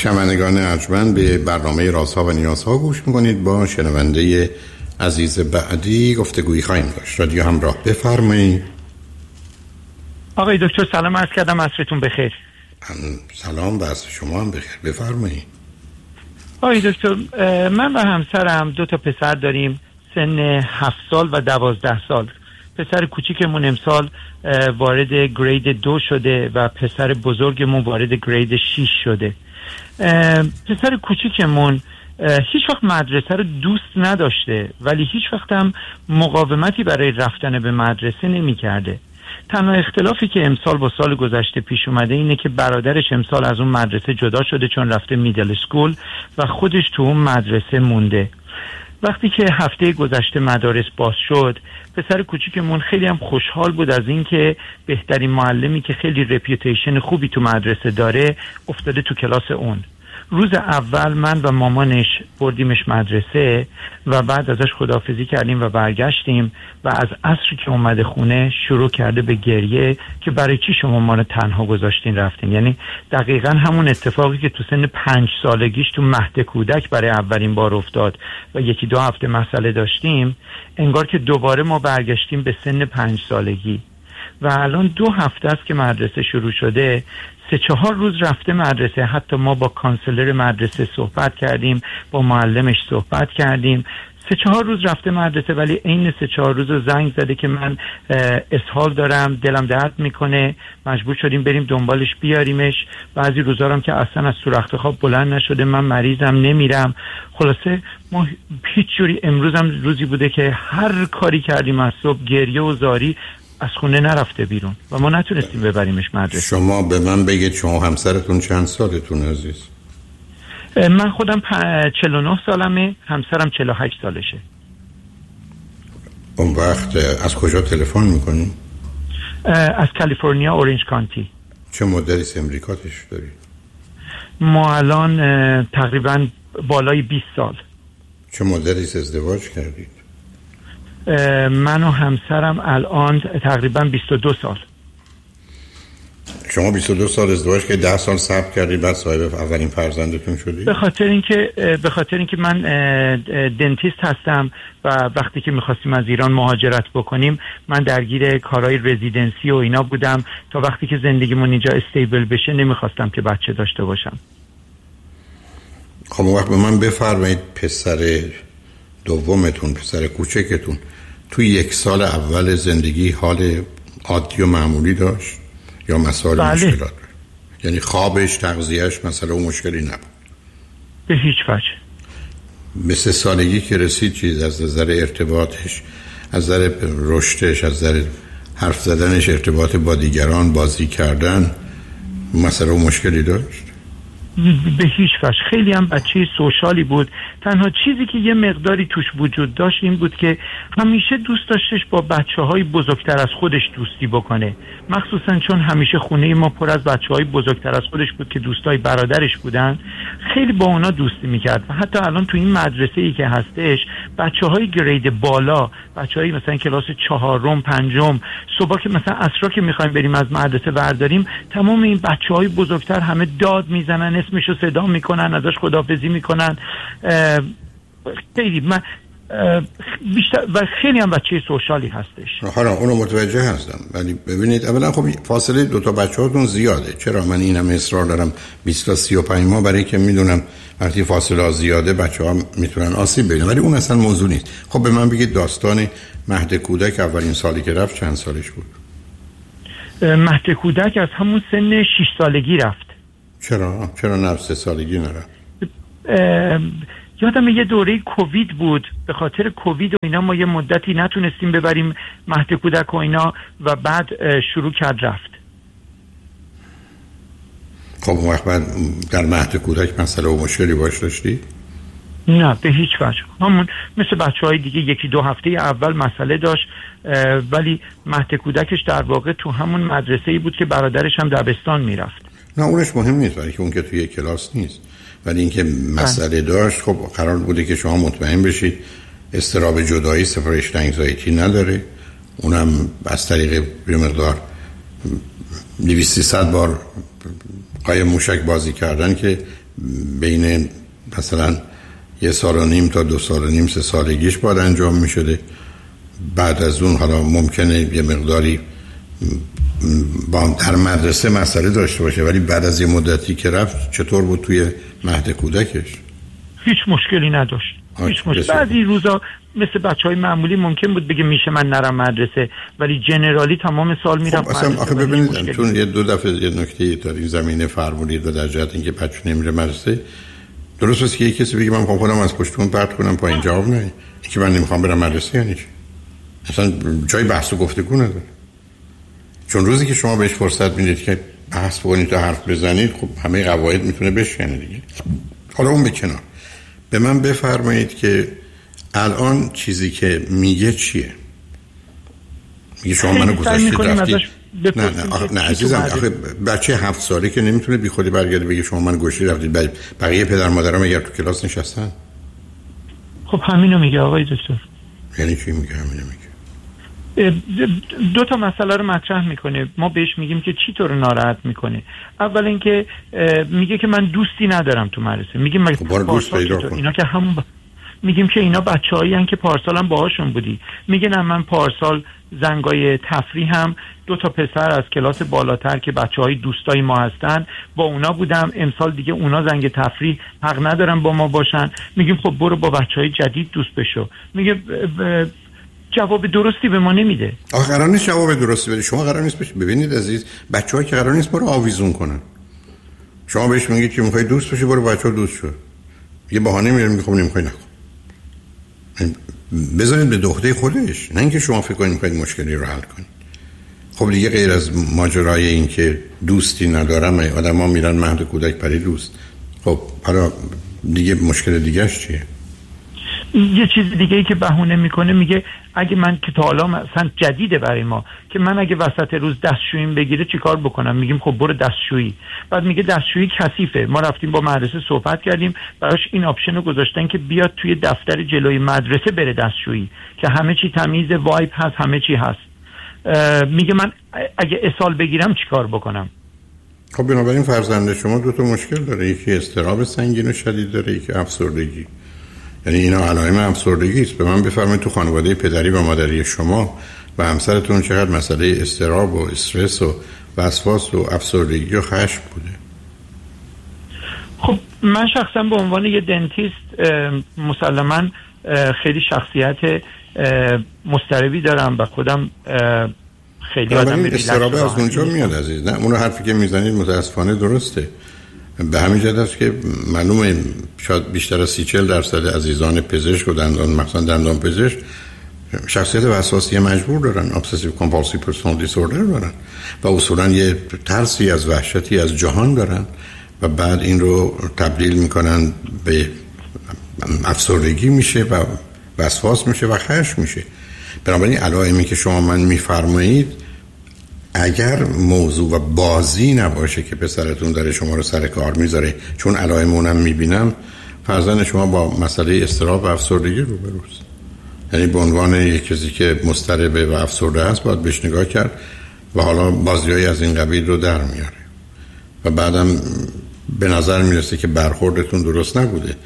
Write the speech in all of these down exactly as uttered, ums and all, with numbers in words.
شنوندگان ارجمند به برنامه رازها و نیازها گوش میکنید. با شنونده عزیز بعدی گفتگویی خواهیم داشت. رادیو همراه، بفرمایید. آقای دکتر سلام عرض کردم، عصرتون بخیر. سلام، عصر شما هم بخیر، بفرمایید. آقای دکتر من و همسرم دو تا پسر داریم، سن هفت سال و دوازده سال. پسر کوچیکمون امسال وارد گرید دو شده و پسر بزرگمون وارد گرید شیش شده. پسر کوچیکمون هیچ وقت مدرسه رو دوست نداشته ولی هیچ وقت هم مقاومتی برای رفتن به مدرسه نمی کرده. تنها اختلافی که امسال با سال گذشته پیش اومده اینه که برادرش امسال از اون مدرسه جدا شده چون رفته میدل اسکول و خودش تو اون مدرسه مونده. وقتی که هفته گذشته مدارس باز شد، پسر کوچیکمون خیلی هم خوشحال بود از این که بهترین معلمی که خیلی رپیوتیشن خوبی تو مدرسه داره افتاده تو کلاس اون. روز اول من و مامانش بردیمش مدرسه و بعد ازش خداحافظی کردیم و برگشتیم و از عصری که اومده خونه شروع کرده به گریه که برای چی شما ما رو تنها گذاشتین رفتین. یعنی دقیقا همون اتفاقی که تو سن پنج سالگیش تو مهد کودک برای اولین بار افتاد و یکی دو هفته مسئله داشتیم، انگار که دوباره ما برگشتیم به سن پنج سالگی و الان دو هفته است که مدرسه شروع شده. سه چهار روز رفته مدرسه، حتی ما با کانسلر مدرسه صحبت کردیم، با معلمش صحبت کردیم. سه چهار روز رفته مدرسه ولی عین سه چهار روز زنگ زده که من اسهال دارم، دلم درد میکنه، مجبور شدیم بریم دنبالش بیاریمش. بعضی روزا هم که اصلا از تو رخت خواب بلند نشده، من مریضم نمیرم. خلاصه ما هیچ جوری، امروز هم روزی بوده که هر کاری کردیم از صبح گریه و زاری از خونه نرفته بیرون و ما نتونستیم ببریمش مدرسه. شما به من بگید شما همسرتون چند سالتون عزیز؟ من خودم چهل و نه سالمه، همسرم چهل و هشت سالشه. اون وقت از کجا تلفن میکنی؟ از کالیفرنیا، اورنج کانتی. چه مدتی امریکا تشریف دارید؟ ما الان تقریبا بالای بیست سال. چه مدتی ازدواج کردید؟ من و همسرم الان تقریبا بیست و دو سال. شما بیست و دو سال ازدواج که ده سال صبر کردید بعد صاحب اولین فرزندتون شدید؟ به خاطر اینکه به خاطر اینکه من دنتیست هستم و وقتی که می‌خواستیم از ایران مهاجرت بکنیم من درگیر کارهای رزیدنسی و اینا بودم تا وقتی که زندگیمون اینجا استیبل بشه نمی‌خواستم که بچه داشته باشم. خب اون وقت به من بفرمایید پسر دومتون، پسر کوچکتون توی یک سال اول زندگی حال عادی و معمولی داشت یا مسائل بله. مشکلات داشت؟ یعنی خوابش، تغذیه‌اش مسئله و مشکلی نبود؟ به هیچ وجه. به سه سالگی که رسید چیز از نظر ارتباطش، از نظر رشدش، از نظر حرف زدنش، ارتباط با دیگران، بازی کردن، مسئله و مشکلی داشت؟ به هیچ وجه. خیلی هم بچه سوشالی بود. تنها چیزی که یه مقداری توش وجود داشت این بود که همیشه دوست داشتش با بچه‌های بزرگتر از خودش دوستی بکنه، مخصوصا چون همیشه خونه ما پر از بچه‌های بزرگتر از خودش بود که دوستای برادرش بودن. خیلی با اونا دوستی میکرد و حتی الان تو این مدرسه‌ای که هستش بچه‌های گرید بالا، بچه‌های مثلا کلاس چهارم، پنجم، صبح که مثلا عصرا که می‌خوایم بریم از مدرسه ورداریم، تمام این بچه‌های بزرگتر همه داد میزنن، اسمشو صدا میکنن، ازش خداحافظی میکنن. خیلی من بیشتر و خیلی هم بچه سوشالی هستش. حالا اونو متوجه هستم ولی ببینید اولا خب فاصله دو تا بچه‌هاتون زیاده. چرا من اینم اصرار دارم بیست تا سی و پنج ماه؟ برای که میدونم وقتی فاصله زیاده بچه‌ها میتونن آسیب ببینن، ولی اون اصلا موضوع نیست. خب به من بگید داستان مهد کودک اولین سالی که رفت چند سالش بود؟ مهد کودک از همون سن شش سالگی رفت. چرا؟ چرا نه سه سالگی نرفت؟ یادم یه دوره کووید بود، به خاطر کووید و اینا ما یه مدتی نتونستیم ببریم مهد کودک و اینا و بعد شروع کرد رفت. خب اون وقت بعد در مهد کودک مسئله و مشکلی باش داشتی؟ نه به هیچ وجه. همون مثل بچه های دیگه یکی دو هفته اول مسئله داشت ولی مهد کودکش در واقع تو همون مدرسه‌ای بود که برادرش هم دبستان میرفت. نه اونش مهم نیست، ولی که اون که توی کلاس نیست، ولی اینکه مسئله داشت. خب قرار بوده که شما مطمئن بشید اضطراب جدایی، سپریشن انگزایتی نداره. اونم از طریق یه مقدار دویست سیصد بار قایم موشک بازی کردن که بین مثلا یه سال و نیم تا دو سال و نیم سه سالگیش باید انجام می شده. بعد از اون حالا ممکنه یه مقداری با در مدرسه مسئله داشته باشه، ولی بعد از یه مدتی که رفت چطور بود توی مهد کودکش؟ هیچ مشکلی نداشت. هیچ مشکلی. بعضی روزا مثل بچهای معمولی ممکن بود بگه میشه من نرم مدرسه، ولی جنرالی تمام سال میرفت. خب اصلا آخه ببینید چون یه دو دفعه یه نکته در این زمینه فرمودید و در جهت اینکه بچه نمیره مدرسه، درست است که یه کسی بگه من میخوام خودم از پشتون پرت کنم پایین، جواب نه. اینکه من نمیخوام برم مدرسه یعنی چی؟ اصلا جای بحث و گفتگو نداره. چون روزی که شما بهش فرصت میدید که بحث کنید تا حرف بزنید، خب همه قواعد میتونه بشکنه دیگه. حالا اون به کنار، به من بفرمایید که الان چیزی که میگه چیه؟ میگه شما منو گذاشتید رفتید. نه نه آخه نه عزیزم، آخه بچه هفت ساله که نمیتونه بی خودی برگرده بگه شما منو گذاشتید رفتید. بقیه پدر مادرام اگر تو کلاس نشستن، خب همینو میگه آقای دکتر. یعنی چی میگه همینو میگه؟ دو تا مسئله رو مطرح میکنه. ما بهش میگیم که چی تو رو ناراحت میکنه. اول اینکه میگه که من دوستی ندارم تو مدرسه. میگیم مگه پارسال اینا که همون ب... میگیم که اینا بچه‌هایی ان که پارسال هم باهاشون بودی. میگه نه من پارسال زنگای تفریح هم دو تا پسر از کلاس بالاتر که بچه‌های دوستای ما هستن با اونا بودم. امسال دیگه اونا زنگ تفریح حق ندارن با ما باشن. میگیم خب برو با بچه‌های جدید دوست بشو. میگه ب... جواب درستی به ما نمیده. آخه قرار نیست جواب درستی بده. شما قرار نیست بشه. ببینید عزیز، بچه‌ها که قرار نیست برو آویزون کنن. شما بهش میگید که میخوای دوست بشی برو بچه‌ها دوست شو. یه بهانه میاره میگه خب نمیخوای نکن. بذارید به دخته خودش، نه اینکه شما فکر کنید میخواید مشکلی رو حل کنید. خب دیگه غیر از ماجرای این که دوستی ندارم آدم‌ها میرن مهد کودک پری دوست، خب حالا دیگه مشکل دیگه‌اش چیه؟ یه چیز دیگه ای که بهونه میکنه، میگه اگه من که تا حالا مثلا جدیده برای ما که من اگه وسط روز دستشوییم بگیره چیکار بکنم؟ میگیم خب برو دستشویی. بعد میگه دستشویی کثیفه. ما رفتیم با مدرسه صحبت کردیم، براش این آپشن رو گذاشتن که بیاد توی دفتر جلوی مدرسه بره دستشویی که همه چی تمیز، وایپ هست، همه چی هست. میگه من اگه اسهال بگیرم چیکار بکنم؟ خب بنابراین فرزند شما دو تا مشکل داره، یکی اضطراب سنگین و شدید داره، یکی افسردگی. یعنی اینا علائم افسردگی است. به من بفرمایید تو خانواده پدری و مادری شما و همسرتون چقدر مسئله اضطراب و استرس و وسواس و افسردگی و خشم بوده؟ خب من شخصا به عنوان یه دنتیست مسلماً خیلی شخصیت مضطربی دارم و خودم خیلی آدم ریلکس. استراب از اونجا میاد عزیز. نه اون حرفی که میزنید متاسفانه درسته. به همین جهت است که معلومه شاید بیشتر از سی چهل درصد عزیزان پزشک و دندان مثلا دندان پزشک شخصیت وسواسی مجبور دارن، ابسسیو کامپالسیو پرسونال دیسوردر دارن و اصولا یه ترسی از وحشتی از جهان دارن و بعد این رو تبدیل میکنن به افسردگی میشه و وسواس میشه و خشم میشه. بنابراین علائمی که شما من میفرمایید اگر موضوع و بازی نباشه که پسرتون داره شما رو سر کار میذاره، چون علائم اونم میبینم، فرزند شما با مسئله اضطراب و افسردگی روبروست. یعنی به عنوان یک کسی که مضطرب و افسرده است باید بهش نگاه کرد و حالا بازی‌های از این قبیل رو در میاره و بعدم به نظر میرسه که برخوردتون درست نبوده.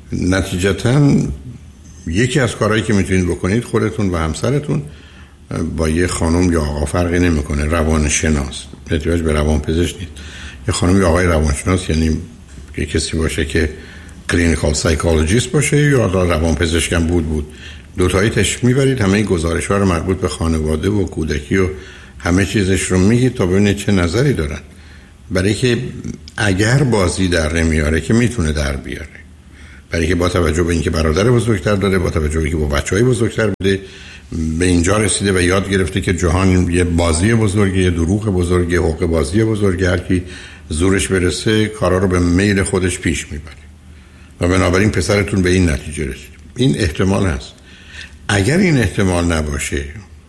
نتیجتاً یکی از کارهایی که میتونید بکنید، خودتون و همسرتون با یه خانم یا آقا فرقی نمیکنه، روانشناس، احتیاج به روانپزشک نیست، یه خانم یا آقای روانشناس، یعنی یه کسی باشه که کلینیکال سایکولوژیست باشه یا روانپزشک هم بود بود دوتایی تشریف میبرید، همه گزارش‌ها رو مربوط به خانواده و کودکی و همه چیزش رو میگید تا ببینید چه نظری دارن. برای که اگر بازی در نمیاره که میتونه در بیاره، برای که با توجه به اینکه برادر بزرگتر داره، با توجه به اینکه با بچهای بزرگتر بوده، به اینجا رسیده و یاد گرفته که جهان یه بازی بزرگه، یه دروغ بزرگه، حق بازی بزرگه، هر کی زورش برسه کارا رو به میل خودش پیش میبره و بنابراین پسرتون به این نتیجه رسید. این احتمال هست. اگر این احتمال نباشه،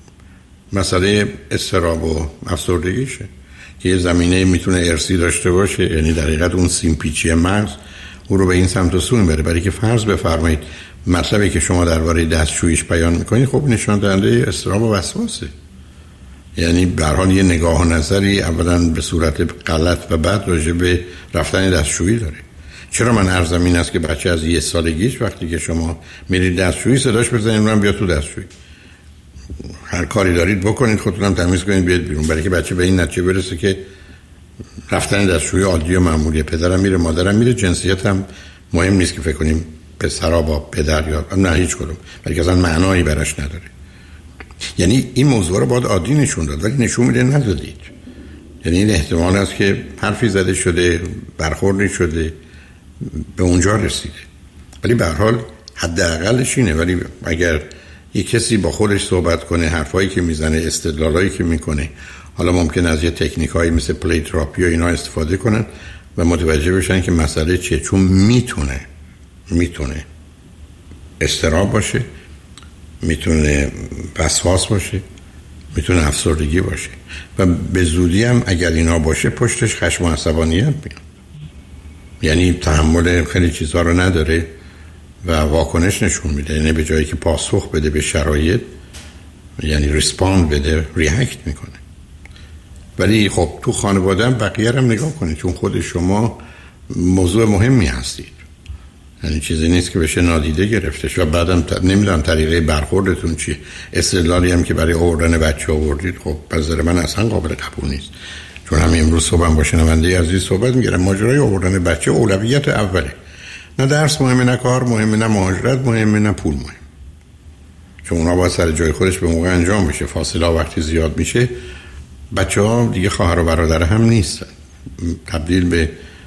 مسئله اضطراب و افسردگیشه که یه زمینه میتونه ارثی داشته باشه، یعنی در حقیقت اون سیمپیچی مغز او رو به این سمت و سو میبره. برای که فرض بفرمایید مطلبی که شما درباره دستشوییش بیان میکنید خب نشان دهنده اضطراب و وسواسه، یعنی به هر حال یه نگاه و نظری اولا به صورت غلط و بعد راجع به رفتن دستشویی داره. چرا من عرضم این است که بچه از یه سالگیش وقتی که شما میرید دستشویی صداش بزنید اونم بیا تو دستشویی، هر کاری دارید بکنید، خودتونم تمیز کنید بیاد بیرون، برای که بچه به این نتیجه برسه که رفتن دستشویی عادی و معمولیه، پدرم میره مادرم میره، جنسیت هم مهم نیست که فکر کنیم پسرا با پدر یا نه هیچ کدوم، برای که اصلا معنایی براش نداره. یعنی این موضوع رو باید عادی نشون داد ولی نشون میده ندادید. یعنی این احتمال است که حرفی زده شده، برخوردی شده، به اونجا رسیده، ولی به هر حال حداقلش اینه. ولی اگر یک کسی با خودش صحبت کنه، حرفایی که میزنه، استدلالایی که میکنه، حالا ممکن از یه تکنیکایی مثل پلی تراپی و اینا استفاده کنن و متوجه بشن که مسئله چیه، چون میتونه میتونه اضطراب باشه، میتونه وسواس باشه، میتونه افسردگی باشه و به زودی هم اگر اینا باشه پشتش خشم و عصبانیت میاد. یعنی تحمل خیلی چیزها رو نداره و واکنش نشون میده، یعنی به جایی که پاسخ بده به شرایط، یعنی ریسپاند بده، ریاکت میکنه. ولی خب تو خانواده هم بقیه هم نگاه کنید، چون خود شما موضوع مهمی هستید، یعنی چیزی نیست که بشه نادیده گرفتش. و بعدم ت... نمیدونم طریقه برخوردتون چیه. استدلالی هم که برای آوردن بچه آوردید خب به نظر من اصلا قابل قبول نیست، چون همین امروز صبح با شنونده عزیز صحبت می‌کردم، ماجرای آوردن بچه اولویت اوله، نه درس مهمه، نه کار مهمه، نه مهاجرت مهمه، نه پول مهم، چون اونا باید سر جای خودش به موقع انجام بشه. فاصله وقتی زیاد میشه بچه‌ها دیگه خواهر و برادر هم نیستن، تبدیل به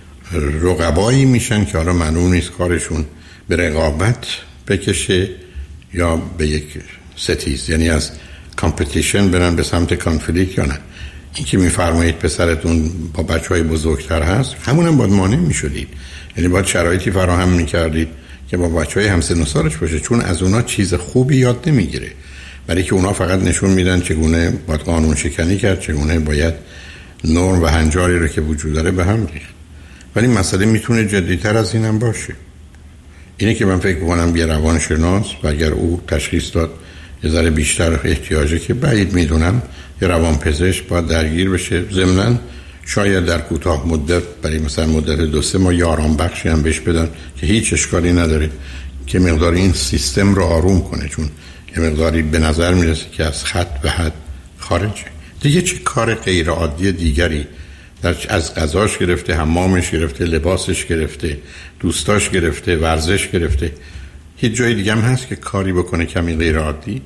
رقبایی میشن که حالا معلوم نیست کارشون به رقابت بکشه یا به یک ستیز، یعنی از کامپتیشن برن به سمت کانفلیکت یا نه. این که میفرمایید پسرتون با بچهای بزرگتر هست، همونم باید مانع میشدید، یعنی باید شرایطی فراهم میکردید که با بچهای همسن و سالش باشه، چون از اونا چیز خوبی یاد نمیگیره، برای که اونا فقط نشون میدن چگونه باید قانون شکنی کرد، چگونه باید نرم و هنجاری رو که وجود داره به هم ریخت. ولی مسئله میتونه جدی‌تر از اینم باشه. اینه که من فکر می‌کنم یه روانشناس و اگر او تشخیص داد یه ذره بیشتر احتیاجه، که بعید میدونم، یه روانپزشک باید درگیر بشه. ضمناً شاید در کوتاه مدت، برای مثلا مدت دو سه ماه آرام بخشی هم بهش بدن که هیچ اشکالی نداره که مقدار این سیستم رو آروم کنه، چون یه مقداری به نظر میرسه که از خط به حد خارجه. دیگه چه کار غیر عادی دیگری در از غذاش گرفته، حمامش گرفته، لباسش گرفته، دوستاش گرفته، ورزش گرفته، هیچ جای دیگه هم هست که کاری بکنه کمی غیر عادی؟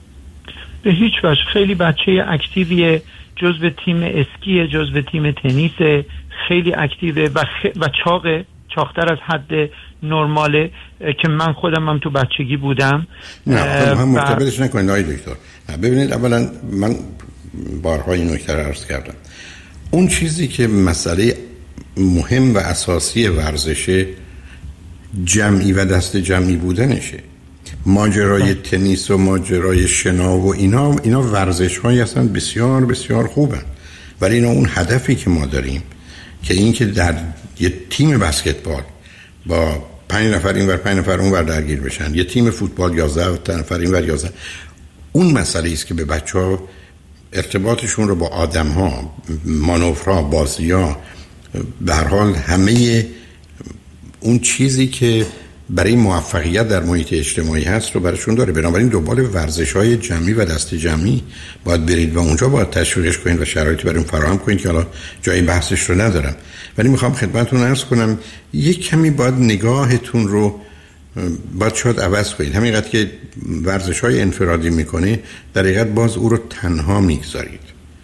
به هیچ وجه. خیلی بچه اکتیویه، جزو تیم اسکیه، جزو تیم تنیسه، خیلی اکتیوه و, خ... و چاقه، چاقتر از حد نرماله که من خودم هم تو بچگی بودم. نه هم مرتبطش و... نکنید آقای دکتر. ببینید اولا من بارها این نکته رو عرض کردم، اون چیزی که مسئله مهم و اساسی ورزشه جمعی و دست جمعی بودنشه. ماجرای تنیس و ماجرای شنا و اینا اینا ورزش هایی هستن بسیار بسیار خوبن، ولی اینا اون هدفی که ما داریم که این که در یه تیم بسکتبال با پنج نفر این ور پنج نفر اون ور درگیر بشن، یه تیم فوتبال یازده نفر این ور یازده، اون مسئله است که به بچه‌ها ارتباطشون رو با آدم‌ها، مانورها، بازی‌ها، به هر حال همه اون چیزی که برای موفقیت در محیط اجتماعی هست رو براشون داره. بنابراین دنبال ورزش‌های جمعی و دست جمعی باید برید و اونجا باید تشویقش کنید و شرایطی برای اون فراهم کنید که حالا جای بحثش رو ندارم. ولی میخوام خدمتتون عرض کنم یک کمی باید نگاهتون رو باید شاید عوض کنید. همینقدر که ورزش‌های انفرادی میکنه در حقیقت باز او رو تنها میگذارید،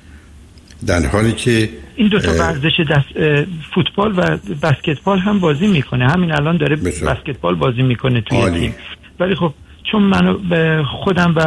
در حالی که این دو تا ورزش دست فوتبال و بسکتبال هم بازی میکنه. همین الان داره بسکتبال بازی میکنه توی تیم، ولی خب چون من خودم و